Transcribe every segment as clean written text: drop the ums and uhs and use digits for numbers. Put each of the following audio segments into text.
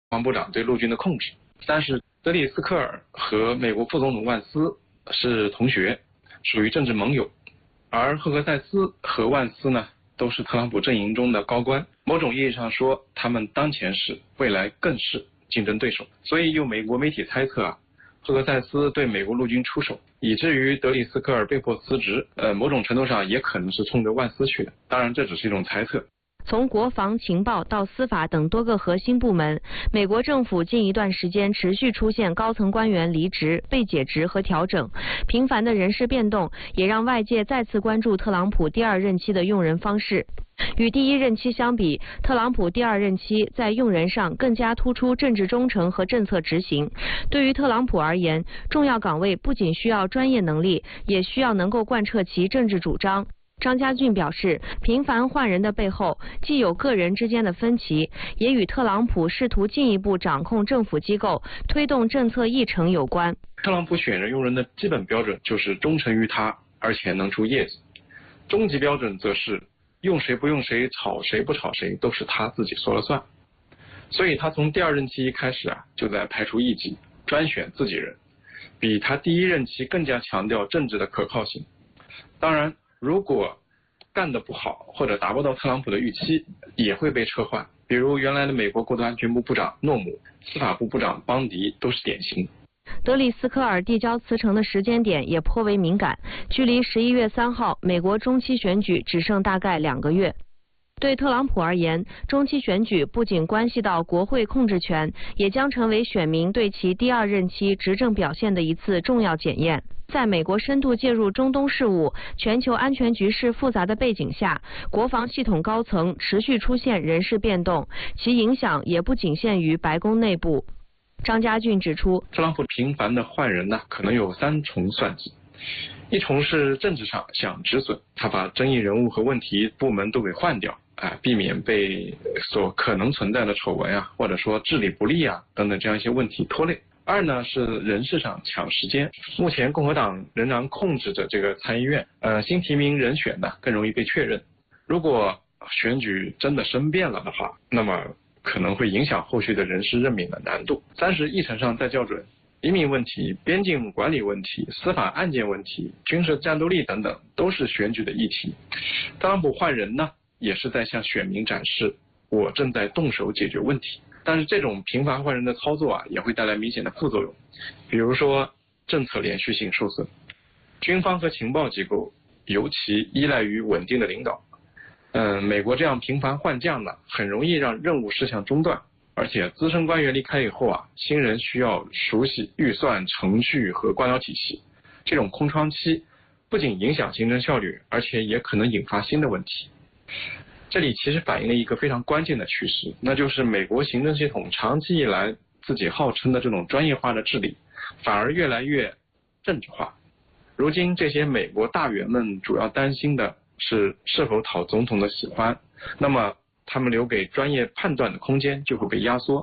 防部长对陆军的控制。但是德里斯科尔和美国副总统万斯是同学，属于政治盟友，而赫格塞斯和万斯呢都是特朗普阵营中的高官，某种意义上说他们当前是，未来更是竞争对手。所以有美国媒体猜测赫格塞斯对美国陆军出手，以至于德里斯科尔被迫辞职，某种程度上也可能是冲着万斯去的，当然这只是一种猜测。 从国防、情报到司法等多个核心部门，美国政府近一段时间持续出现高层官员离职、被解职和调整，频繁的人事变动也让外界再次关注特朗普第二任期的用人方式。与第一任期相比，特朗普第二任期在用人上更加突出政治忠诚和政策执行。对于特朗普而言，重要岗位不仅需要专业能力，也需要能够贯彻其政治主张。张家俊表示，频繁换人的背后，既有个人之间的分歧，也与特朗普试图进一步掌控政府机构、推动政策议程有关。 特朗普选人用人的基本标准就是忠诚于他，而且能出叶子。终极标准则是用谁不用谁，炒谁不炒谁，都是他自己说了算。所以他从第二任期开始就在排除异己，专选自己人，比他第一任期更加强调政治的可靠性。当然，如果干得不好或者达不到特朗普的预期，也会被撤换。比如原来的美国国土安全部部长诺姆、司法部部长邦迪都是典型。 德里斯科尔递交辞呈的时间点也颇为敏感，距离11月3号美国中期选举只剩大概2个月。对特朗普而言，中期选举不仅关系到国会控制权，也将成为选民对其第二任期执政表现的一次重要检验。在美国深度介入中东事务、全球安全局势复杂的背景下，国防系统高层持续出现人事变动，其影响也不仅限于白宫内部。张家俊指出， 特朗普频繁的换人可能有3重算计。一重是政治上想止损，他把争议人物和问题部门都给换掉，避免被所可能存在的丑闻或者说治理不力等等这样一些问题拖累。二呢是人事上抢时间，目前共和党仍然控制着这个参议院，新提名人选更容易被确认。如果选举真的生变了的话，那么可能会影响后续的人事任免的难度。三是议程上再校准，移民问题、边境管理问题、司法案件问题、军事战斗力等等都是选举的议题。特朗普换人也是在向选民展示我正在动手解决问题。但是这种频繁换人的操作也会带来明显的副作用，比如说政策连续性受损，军方和情报机构尤其依赖于稳定的领导。美国这样频繁换将很容易让任务事项中断，而且资深官员离开以后新人需要熟悉预算、程序和官僚体系，这种空窗期不仅影响行政效率，而且也可能引发新的问题。这里其实反映了一个非常关键的趋势，那就是美国行政系统长期以来自己号称的这种专业化的治理，反而越来越政治化。如今这些美国大员们主要担心的是否讨总统的喜欢，那么他们留给专业判断的空间就会被压缩。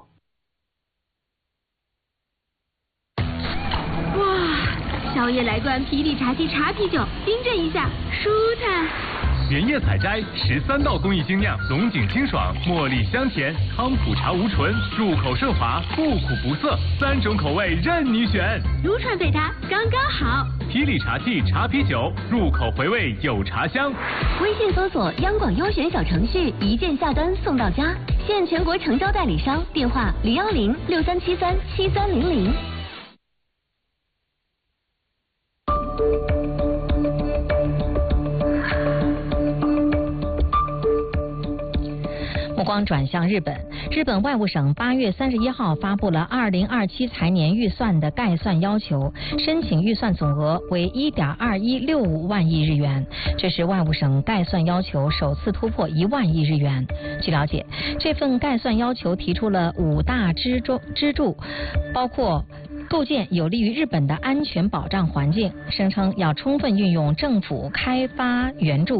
哇，宵夜来罐霹雳茶姬茶啤酒，冰镇一下，舒坦。 原叶采摘13道工艺精酿，龙井清爽，茉莉香甜，康普茶无醇，入口顺滑，不苦不涩，3种口味任你选。 撸串配它刚刚好。 霹雳茶气茶啤酒，入口回味有茶香。 微信搜索央广优选小程序，一键下单送到家。现全国成交代理商，电话01063737300。 目光转向日本，日本外务省8月31号发布了2027财年预算的概算要求，申请预算总额为1.2165万亿日元，这是外务省概算要求首次突破1万亿日元。据了解，这份概算要求提出了5大支柱，包括构建有利于日本的安全保障环境，声称要充分运用政府开发援助